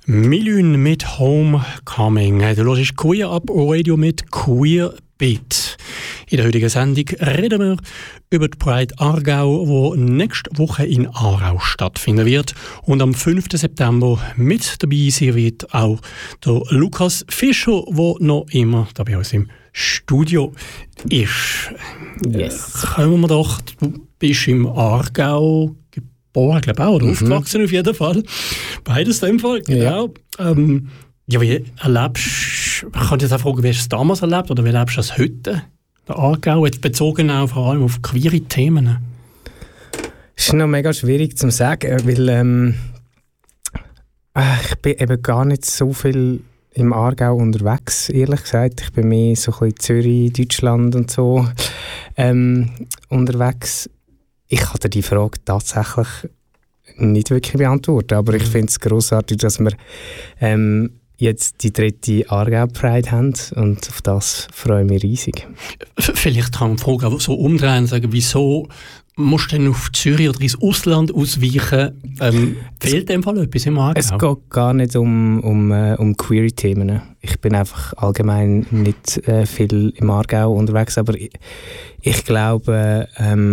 Milün mit Homecoming. Du hörst Queer Up Radio mit Queer Beat. In der heutigen Sendung reden wir über die Pride Aargau, die nächste Woche in Aarau stattfinden wird. Und am 5. September mit dabei sein wird auch der Lukas Fischer, der noch immer da bei uns im Studio ist. Yes. Kommen wir doch, du bist im Aargau geboren, glaube ich auch, oder aufgewachsen auf jeden Fall. Beides in dem Fall, genau. Ja, wie erlebst man kann dich auch fragen, wie hast du es damals erlebt oder wie erlebst du es heute? Der Aargau, jetzt bezogen auch vor allem auf queere Themen. Es ist noch mega schwierig zu sagen, weil ich bin eben gar nicht so viel im Aargau unterwegs, ehrlich gesagt. Ich bin mehr so ein bisschen Zürich, Deutschland und so unterwegs. Ich kann dir die Frage tatsächlich nicht wirklich beantworten, aber ich finde es grossartig, dass wir jetzt die 3. Aargau-Pride haben und auf das freue ich mich riesig. Vielleicht kann man die Frage so umdrehen und sagen, wieso musst du denn auf Zürich oder ins Ausland ausweichen? Fehlt dem Fall etwas im Aargau? Es geht gar nicht um Queer-Themen. Ich bin einfach allgemein nicht viel im Aargau unterwegs, aber ich glaube,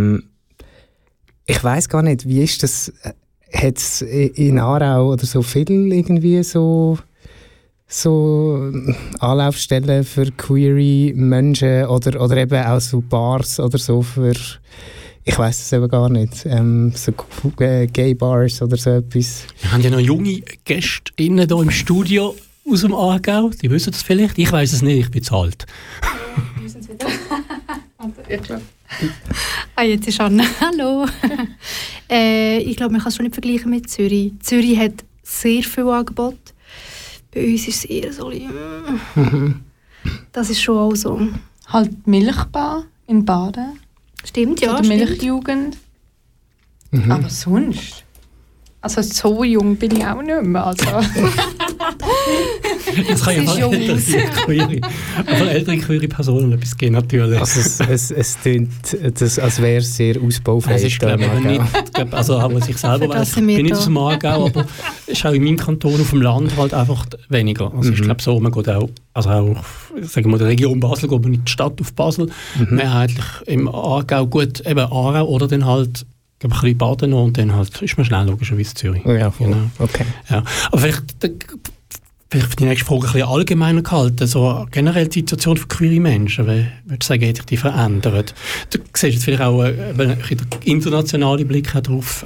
ich weiss gar nicht, wie ist das, hat es in Aarau oder so viel irgendwie so Anlaufstellen für queere Menschen oder eben auch so Bars oder so für, ich weiss es eben gar nicht, so Gay Bars oder so etwas. Wir haben ja noch junge GästInnen hier im Studio aus dem Aargau, die wissen das vielleicht, ich weiss es nicht, ich bin zu alt. Wir sind wieder. Jetzt ist Anna. Hallo. Ich glaube, man kann es schon nicht vergleichen mit Zürich. Zürich hat sehr viel Angebot. Bei uns ist es eher so, das ist schon auch so. Halt Milchbar in Baden. Stimmt, ja. Oder Milchjugend. Aber sonst? Also so jung bin ich auch nicht mehr. Also. Jetzt kann ja ältere queere Personen etwas geben, natürlich. Also es klingt, als wäre es sehr ausbaufähig. Es ist, glaube ich, nicht, also auch was ich selber weiß, ich bin nicht aus dem Aargau, aber es ist auch in meinem Kanton auf dem Land halt einfach weniger. Also ich glaube so, man geht auch, also auch, sagen wir, die Region Basel, geht man in die Stadt auf Basel, mehrheitlich im Aargau, gut, eben Aarau oder dann halt ein bisschen Baden noch und dann halt ist man schnell logischerweise Zürich. Ja, voll. Genau. Okay. Ja. Aber vielleicht für die nächste Frage ein bisschen allgemeiner gehalten, so generell die Situation für queere Menschen, wie würdest du sagen, hat sich die verändert? Du siehst jetzt vielleicht auch einen internationalen Blick darauf,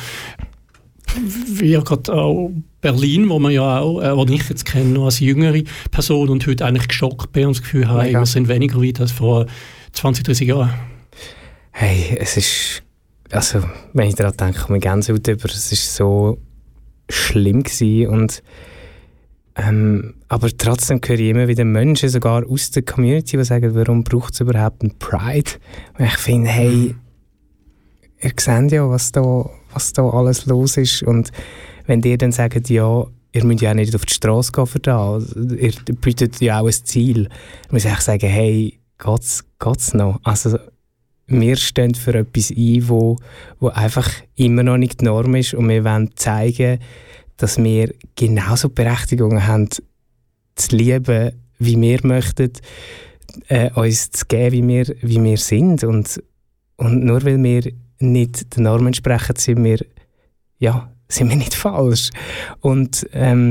wie gerade auch Berlin, wo man ja auch, wo ich jetzt kenne, noch als jüngere Person und heute eigentlich geschockt bin und das Gefühl habe, wir sind weniger weit als vor 20, 30 Jahren. Hey, es ist, also wenn ich daran denke, komme ich Gänsehaut über, es war so schlimm gewesen und aber trotzdem höre ich immer wieder Menschen, sogar aus der Community, die sagen, warum braucht es überhaupt einen Pride? Und ich finde, hey, ihr seht ja, was da alles los ist. Und wenn ihr dann sagt, ja, ihr müsst ja auch nicht auf die Straße gehen für das, ihr bietet ja auch ein Ziel, dann muss ich sagen, hey, geht's noch? Also, wir stehen für etwas ein, wo einfach immer noch nicht die Norm ist und wir wollen zeigen, dass wir genauso Berechtigung haben, zu lieben, wie wir möchten, uns zu geben, wie wir sind. Und nur weil wir nicht den Normen entsprechen, sind wir nicht falsch. Und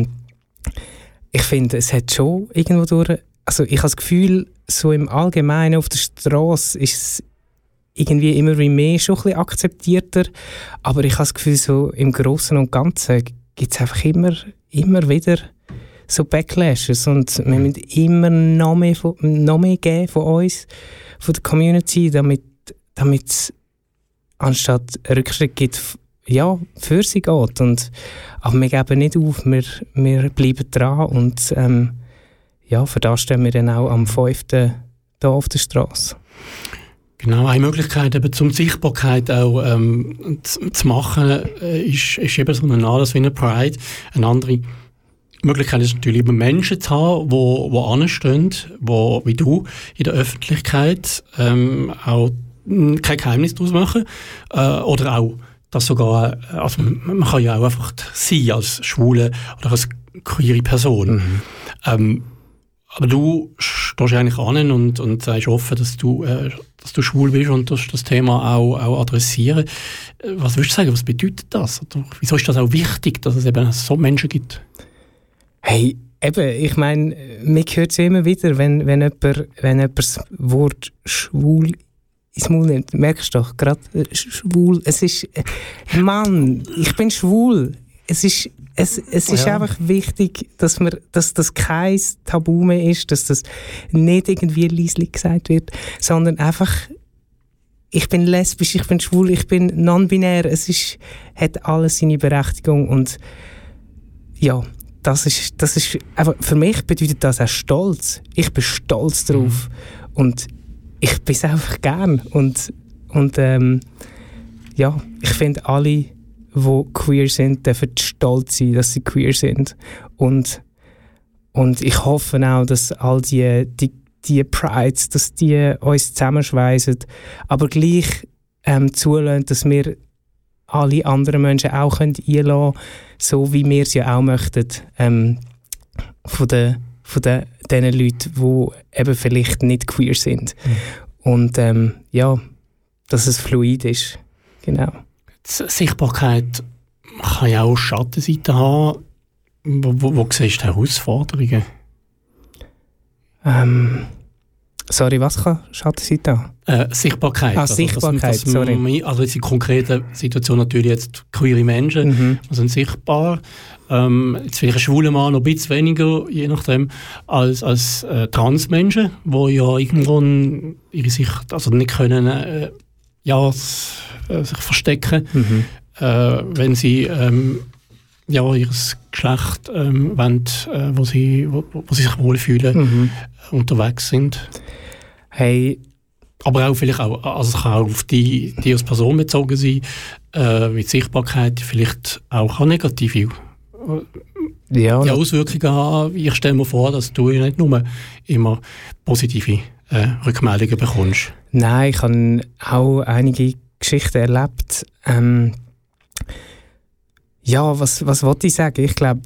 ich finde, es hat schon irgendwo durch, also ich habe das Gefühl, so im Allgemeinen auf der Straße ist es irgendwie immer wie mehr schon ein bisschen akzeptierter, aber ich habe das Gefühl, so im Großen und Ganzen gibt es einfach immer wieder so Backlashes und wir müssen immer noch mehr geben von uns, von der Community, damit es anstatt Rückschritt gibt, ja, für sie geht. Aber wir geben nicht auf, wir bleiben dran und für das stehen wir dann auch am 5. hier auf der Straße. Genau, eine Möglichkeit eben, um die Sichtbarkeit auch zu machen, ist eben so ein Anlass wie eine Pride. Eine andere Möglichkeit ist natürlich, eben Menschen zu haben, die anstehen, die wie du in der Öffentlichkeit auch kein Geheimnis daraus machen. Oder auch, dass sogar, also man kann ja auch einfach sein als Schwule oder als queere Person. Aber du stehst eigentlich an und sagst offen, dass du schwul bist und das Thema auch adressieren. Was würdest du sagen, was bedeutet das? Oder wieso ist das auch wichtig, dass es eben so Menschen gibt? Hey, eben, ich meine, man hört es immer wieder, wenn jemand das Wort schwul ins Mund nimmt. Merkst du doch, gerade schwul, es ist, Mann, ich bin schwul. Es ist einfach wichtig, dass das kein Tabu mehr ist, dass das nicht irgendwie leislich gesagt wird, sondern einfach, ich bin lesbisch, ich bin schwul, ich bin non-binär. Hat alles seine Berechtigung und ja, das ist einfach, für mich bedeutet das auch Stolz. Ich bin stolz drauf und ich bin es einfach gern und ja, ich finde alle, die queer sind, dürfen stolz sein, dass sie queer sind. Und ich hoffe auch, dass all die Prides, dass die uns zusammenschweissen, aber gleich zulassen, dass wir alle anderen Menschen auch einlassen können, so wie wir es ja auch möchten, von den Leuten, die eben vielleicht nicht queer sind. Und ja, dass es fluid ist. Genau. Die Sichtbarkeit kann ja auch Schattenseiten haben. Wo siehst du Herausforderungen? Sorry, was kann Schattenseiten haben? Sichtbarkeit. Sichtbarkeit, sorry. Also jetzt in konkreten Situationen natürlich jetzt queere Menschen sind sichtbar. Jetzt vielleicht ein schwuler Mann noch ein bisschen weniger, je nachdem, als Transmenschen, die ja irgendwo ihre Sicht also nicht können sich verstecken, wenn sie ihr Geschlecht wollen, wo sie sich wohlfühlen, unterwegs sind. Hey. Aber auch vielleicht auch, also es kann auch auf die als Person bezogen sein, wie die Sichtbarkeit vielleicht auch negative Auswirkungen haben. Ich stelle mir vor, dass du nicht nur immer positive Rückmeldungen bekommst. Nein, ich habe auch einige Geschichten erlebt. Ja, was wollte ich sagen? Ich glaube,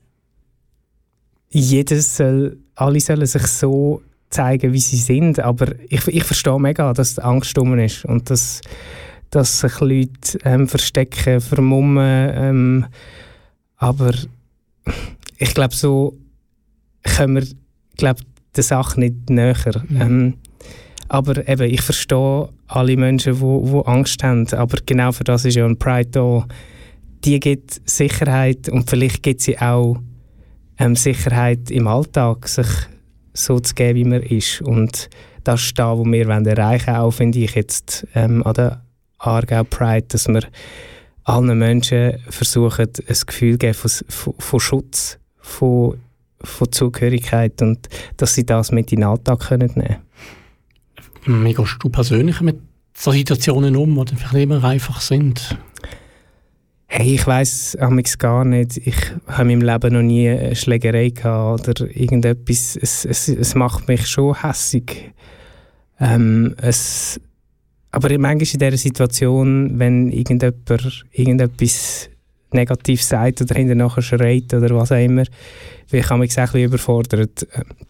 alle sollen sich so zeigen, wie sie sind, aber ich verstehe mega, dass die Angst rum ist und dass sich Leute verstecken, vermummen, aber ich glaube, so kommen wir der Sache nicht näher. Aber eben, ich verstehe alle Menschen, die Angst haben, aber genau für das ist ja ein Pride da. Die gibt Sicherheit und vielleicht gibt sie auch Sicherheit im Alltag, sich so zu geben, wie man ist. Und das ist da, wo wir erreichen wollen, auch finde ich jetzt an der Aargau Pride, dass wir allen Menschen versuchen, ein Gefühl zu geben von Schutz, von Zugehörigkeit und dass sie das mit in den Alltag nehmen können. Wie gehst du persönlich mit so Situationen um, die vielleicht nicht immer einfach sind? Hey, ich weiss amigs gar nicht. Ich habe in meinem Leben noch nie eine Schlägerei gehabt oder irgendetwas. Es macht mich schon hässig. Aber manchmal in dieser Situation, wenn irgendetwas negativ sagt oder hinterher schreit oder was auch immer, bin ich mich ein bisschen überfordert.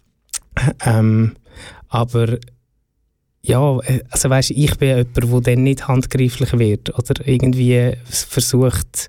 Aber ja, also weißt, ich bin jemand, der dann nicht handgreiflich wird oder irgendwie versucht.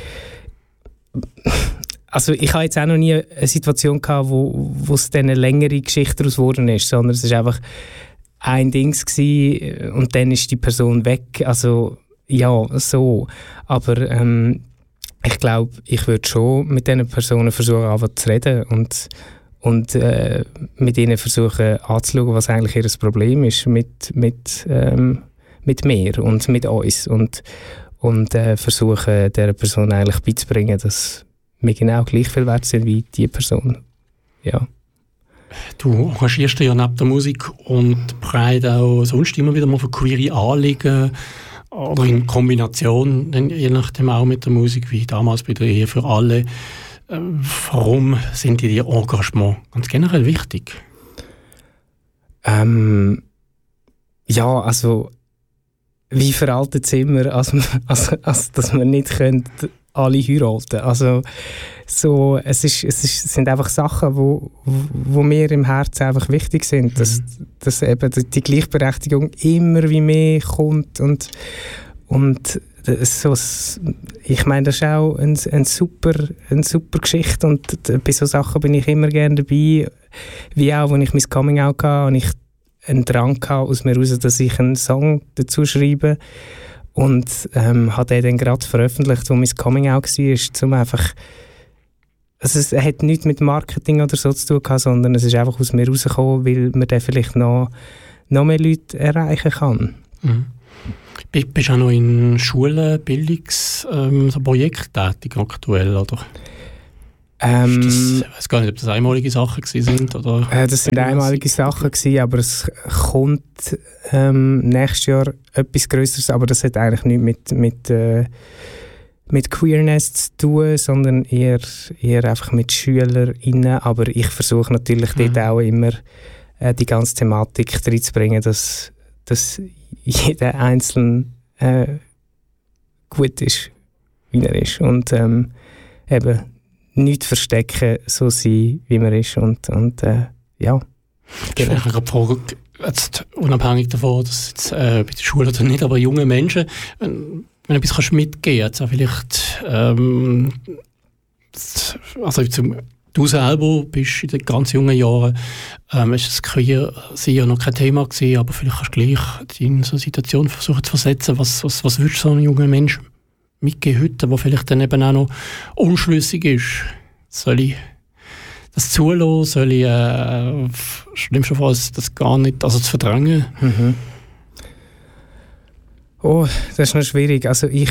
Also ich habe jetzt auch noch nie eine Situation gehabt, wo es dann eine längere Geschichte daraus geworden ist, sondern es war einfach ein Ding gewesen, und dann ist die Person weg. Also ja, so. Aber ich glaube, ich würde schon mit diesen Personen versuchen, einfach zu reden und mit ihnen versuchen anzuschauen, was eigentlich ihr Problem ist mit mir und mit uns und versuchen, dieser Person eigentlich beizubringen, dass wir genau gleich viel wert sind wie die Person. Ja. Du engagierst dich ja neben der Musik und Pride auch sonst immer wieder mal für queere Anliegen oder in Kombination, je nachdem auch mit der Musik, wie damals bei der Ehe für alle. Warum sind die Engagement ganz generell wichtig? Ja, also wie veraltet sind wir, als dass wir nicht können alle heiraten. Also, so, es sind einfach Sachen, wo mir im Herzen einfach wichtig sind, dass eben die Gleichberechtigung immer wie mehr kommt und so, ich meine, das ist auch eine super Geschichte und bei so Sachen bin ich immer gerne dabei, wie auch, als ich mein Coming-out hatte und ich einen Drang hatte aus mir heraus, dass ich einen Song dazu schreibe und habe den dann gerade veröffentlicht, wo mein Coming-out war, um einfach, also es hat nichts mit Marketing oder so zu tun gehabt, sondern es ist einfach aus mir rausgekommen, weil man dann vielleicht noch mehr Leute erreichen kann. Mhm. Bist du auch noch in Schulen, Bildungsprojekten tätig aktuell, oder? Ich weiß gar nicht, ob das einmalige Sachen sind oder. Das sind einmalige Sachen gewesen, aber es kommt nächstes Jahr etwas Größeres, aber das hat eigentlich nichts mit Queerness zu tun, sondern eher einfach mit SchülerInnen. Aber ich versuche natürlich dort auch immer die ganze Thematik reinzubringen, dass jeder Einzelne gut ist, wie er ist. Und eben nichts verstecken, so sein, wie man ist. Und ja. Ich habe gerade die Frage, jetzt unabhängig davon, dass jetzt bei der Schule oder nicht, aber junge Menschen, wenn du etwas mitgeben kannst, vielleicht, also du selber bist in den ganz jungen Jahren, ist das Queer ja noch kein Thema gewesen, aber vielleicht kannst du gleich in so eine Situation versuchen zu versetzen. Was würdest du so einem jungen Menschen mitgeben heute, der vielleicht dann eben auch noch unschlüssig ist? Soll ich das zulassen? Soll ich schlimmstenfalls das gar nicht, also zu verdrängen? Mhm. Oh, das ist noch schwierig. Also ich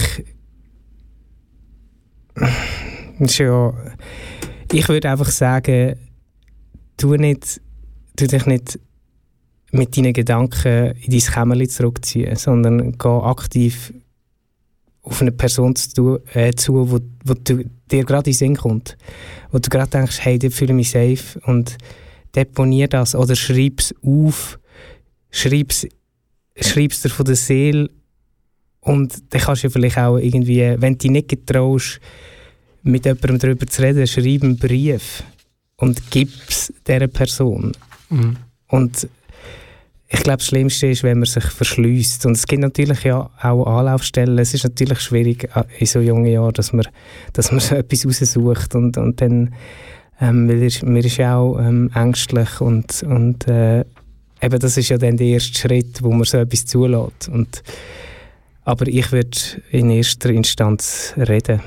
würde einfach sagen, tu dich nicht mit deinen Gedanken in dein Kämmerchen zurückziehen, sondern geh aktiv auf eine Person zu, wo dir gerade in den Sinn kommt. Wo du gerade denkst, hey, dort fühle ich mich safe und deponier das oder schreib es auf, schreib's dir von der Seele und dann kannst du vielleicht auch irgendwie, wenn du dich nicht getraust, mit jemandem darüber zu reden, schreib einen Brief und gib es dieser Person. Mhm. Und ich glaube, das Schlimmste ist, wenn man sich verschliesst. Und es gibt natürlich ja auch Anlaufstellen. Es ist natürlich schwierig in so jungen Jahren, dass man so etwas raussucht. Und dann, man ist ja auch ängstlich. Und eben das ist ja dann der erste Schritt, wo man so etwas zulässt. Aber ich würde in erster Instanz reden.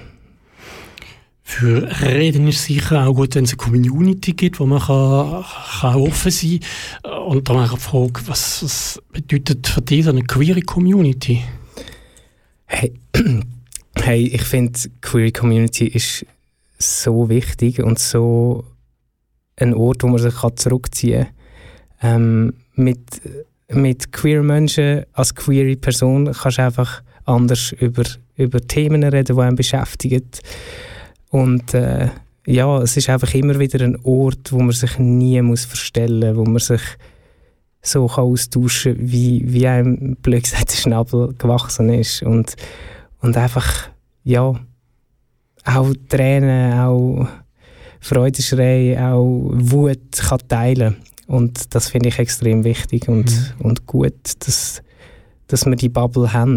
Für Reden ist es sicher auch gut, wenn es eine Community gibt, wo man kann offen sein kann. Und dann auch die Frage, was bedeutet für dich eine queere Community? Hey, ich finde, queere Community ist so wichtig und so ein Ort, wo man sich zurückziehen kann. Mit queer Menschen als queere Person kannst du einfach anders über Themen reden, die einen beschäftigen. Und ja, es ist einfach immer wieder ein Ort, wo man sich nie muss verstellen muss, wo man sich so kann austauschen kann, wie einem blöd gesagt der Schnabel gewachsen ist. Und einfach, ja, auch Tränen, auch Freudenschreie, auch Wut kann teilen. Und das finde ich extrem wichtig und gut, dass wir die Bubble haben.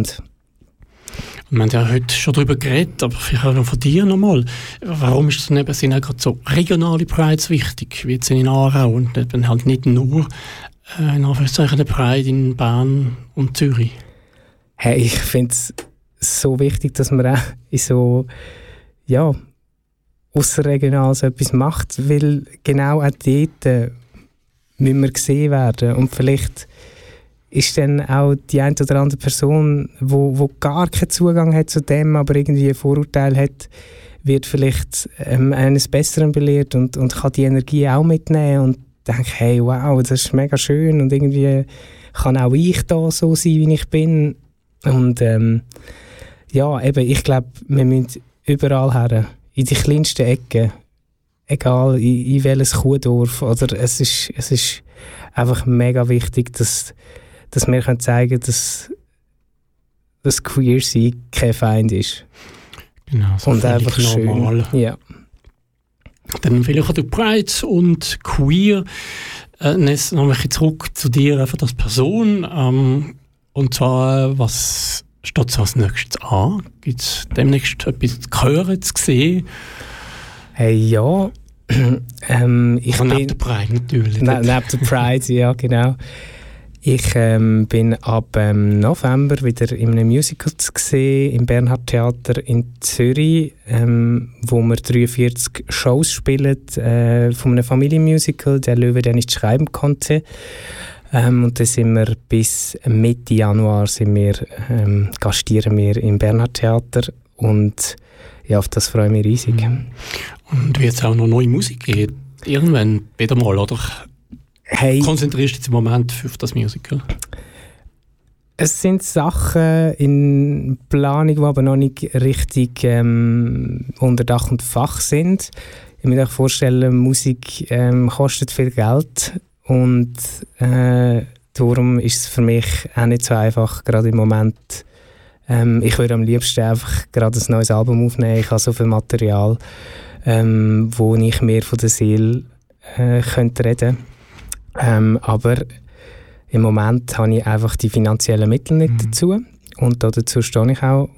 Wir haben ja heute schon darüber geredet, aber vielleicht auch noch von dir nochmal. Warum ist es denn sind auch gerade so regionale Prides wichtig, wie jetzt in Aarau und eben halt nicht nur in Anführungszeichen der Pride in Bern und Zürich? Hey, ich finde es so wichtig, dass man auch in so, ja, ausserregional so etwas macht, weil genau auch dort müssen wir gesehen werden und vielleicht ist dann auch die eine oder andere Person, wo gar keinen Zugang hat zu dem, aber irgendwie ein Vorurteil hat, wird vielleicht eines Besseren belehrt und kann die Energie auch mitnehmen und denkt, hey, wow, das ist mega schön und irgendwie kann auch ich da so sein, wie ich bin. Und ja, eben, ich glaube, wir müssen überall her, in die kleinsten Ecken, egal in welches Kuhdorf, oder es ist einfach mega wichtig, dass wir zeigen können, dass Queer sein kein Feind ist. Genau, so und einfach normal. schön. Ja. Dann vielleicht auch die Pride und Queer. Jetzt noch ein bisschen zurück zu dir, einfach als Person. Und zwar, was steht so als nächstes an? Gibt es demnächst etwas zu hören, zu sehen? Hey, ja. Ich bin neben der Pride natürlich. Neben der Pride, ja, genau. Ich bin ab November wieder in einem Musical zu sehen, im Bernhard Theater in Zürich, wo wir 43 Shows spielen von einem Familienmusical, «Der Löwe, der nicht schreiben konnte». Und dann sind wir bis Mitte Januar gastieren wir im Bernhard Theater und ja, auf das freue ich mich riesig. Und wird es auch noch neue Musik geben? Irgendwann wieder mal, oder? Hey, konzentrierst du dich im Moment auf das Musical? Es sind Sachen in Planung, die aber noch nicht richtig unter Dach und Fach sind. Ich muss mir vorstellen, Musik kostet viel Geld und darum ist es für mich auch nicht so einfach, gerade im Moment. Ich würde am liebsten einfach gerade ein neues Album aufnehmen. Ich habe so viel Material, wo ich mehr von der Seele könnte reden. Aber im Moment habe ich einfach die finanziellen Mittel nicht dazu und dazu stehe ich auch.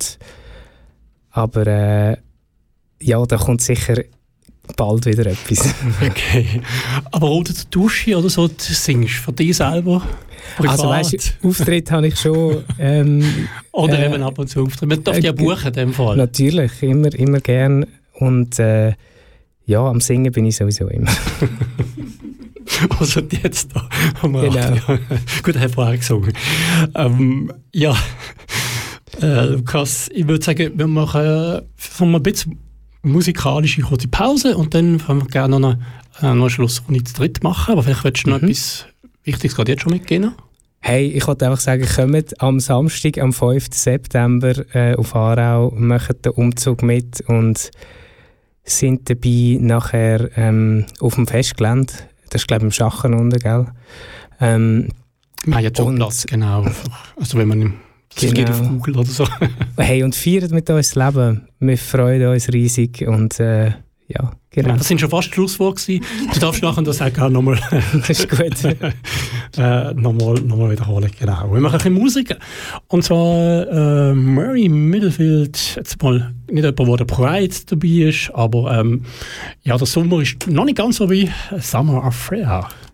Aber ja, da kommt sicher bald wieder etwas. Okay. Aber unter der Dusche oder so, singst du von dir selber? Privat? Also weißt du, Auftritt habe ich schon. Oder eben ab und zu Auftritt. Man darf ja buchen in dem Fall. Natürlich, immer gern. Und ja, am Singen bin ich sowieso immer. Also jetzt da am genau. Radio. Gut, er hat vorher gesungen. Ja, Lukas, ich würde sagen, wir machen ein bisschen musikalische kurze Pause und dann können wir gerne noch einen Schlussrunde zu dritt machen. Aber vielleicht willst du noch etwas Wichtiges gerade jetzt schon mitgeben? Hey, ich wollte einfach sagen, kommt am Samstag, am 5. September auf Aarau, macht den Umzug mit und sind dabei nachher auf dem Festgelände. Das ist, glaube ich, im Schachen unten, gell? Wir haben ja Jobplatz, genau. Also wenn man geht auf Google oder so. Hey, und feiert mit uns das Leben. Wir freuen uns riesig und ja, genau. Ja, das sind schon fast Schlussworte gewesen. Du darfst nachher das auch gerne nochmal das ist gut. nochmal wiederholen, genau. Wir machen ein bisschen Musik. Und zwar Murray Middlefield, jetzt mal nicht jemand, der der Pride dabei ist, aber ja, der Sommer ist noch nicht ganz so wie Summer Affair.